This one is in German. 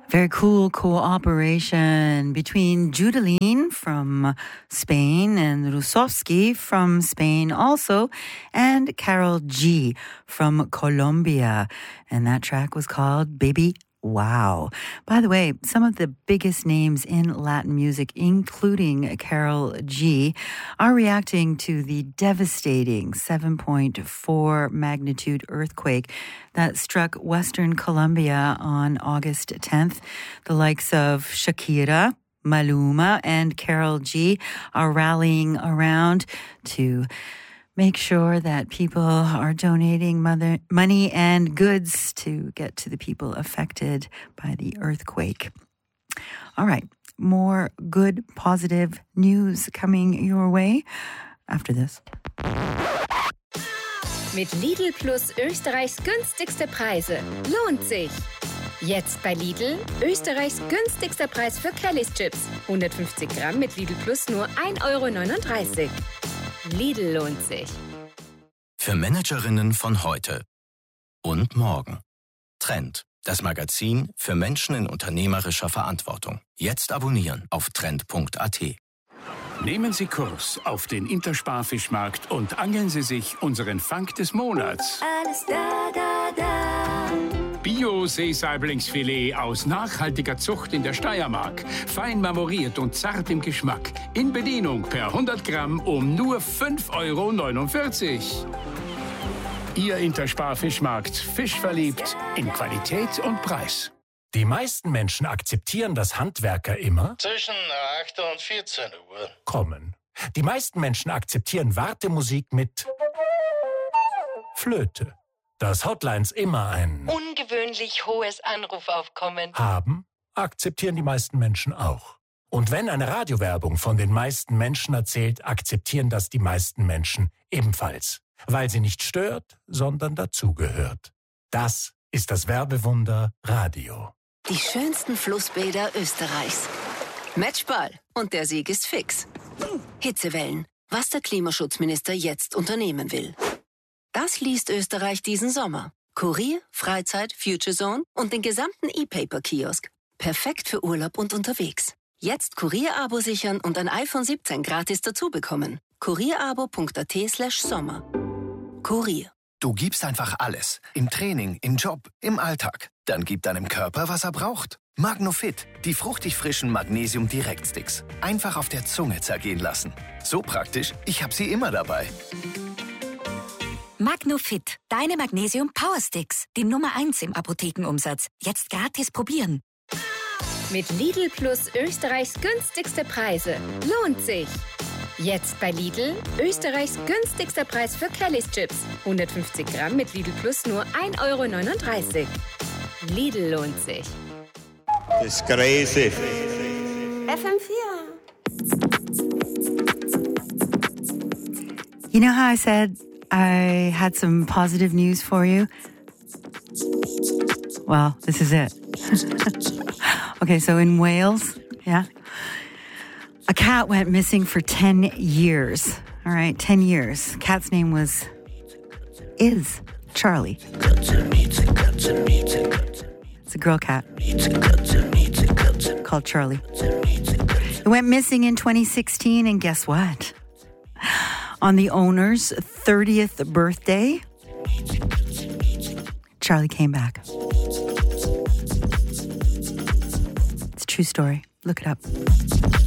Very cool cooperation between Judeline from Spain and Rusovsky from Spain also, and Carol G from Colombia. And that track was called Baby Wow. By the way, some of the biggest names in Latin music, including Carol G, are reacting to the devastating 7.4 magnitude earthquake that struck Western Colombia on August 10th. The likes of Shakira, Maluma, and Carol G are rallying around to make sure that people are donating money and goods to get to the people affected by the earthquake. All right, more good, positive news coming your way after this. Mit Lidl Plus Österreichs günstigste Preise. Lohnt sich! Jetzt bei Lidl Österreichs günstigster Preis für Kellys Chips. 150 Gramm mit Lidl Plus nur 1,39 €. Lidl lohnt sich. Für Managerinnen von heute und morgen. Trend, das Magazin für Menschen in unternehmerischer Verantwortung. Jetzt abonnieren auf trend.at. Nehmen Sie Kurs auf den Intersparfischmarkt und angeln Sie sich unseren Fang des Monats. Alles da. Bio-Seesaiblingsfilet aus nachhaltiger Zucht in der Steiermark. Fein marmoriert und zart im Geschmack. In Bedienung per 100 Gramm um nur 5,49 €. Ihr Intersparfischmarkt. Fischverliebt in Qualität und Preis. Die meisten Menschen akzeptieren, dass Handwerker immer zwischen 8 und 14 Uhr kommen. Die meisten Menschen akzeptieren Wartemusik mit Flöte. Dass Hotlines immer ein Ungewöhnlich hohes Anrufaufkommen haben, akzeptieren die meisten Menschen auch. Und wenn eine Radiowerbung von den meisten Menschen erzählt, akzeptieren das die meisten Menschen ebenfalls. Weil sie nicht stört, sondern dazugehört. Das ist das Werbewunder Radio. Die schönsten Flussbäder Österreichs. Matchball. Und der Sieg ist fix. Hitzewellen. Was der Klimaschutzminister jetzt unternehmen will. Das liest Österreich diesen Sommer. Kurier, Freizeit, Future Zone und den gesamten E-Paper-Kiosk. Perfekt für Urlaub und unterwegs. Jetzt Kurier-Abo sichern und ein iPhone 17 gratis dazu bekommen. kurierabo.at/Sommer. Kurier. Du gibst einfach alles. Im Training, im Job, im Alltag. Dann gib deinem Körper, was er braucht. Magnofit, die fruchtig frischen Magnesium-Direktsticks. Einfach auf der Zunge zergehen lassen. So praktisch, ich habe sie immer dabei. Magnofit, deine Magnesium-Powersticks. Die Nummer 1 im Apothekenumsatz. Jetzt gratis probieren. Mit Lidl Plus Österreichs günstigste Preise. Lohnt sich! Jetzt bei Lidl Österreichs günstigster Preis für Kellys Chips. 150 Gramm mit Lidl Plus nur 1,39 €. Lidl lohnt sich. Das ist crazy. FM4. You know how I said I had some positive news for you? Well, this is it. Okay, so in Wales, a cat went missing for 10 years. All right, 10 years. Cat's name is Charlie. It's a girl cat called Charlie. It went missing in 2016, and guess what? On the owner's 30th birthday, Charlie came back. It's a true story. Look it up.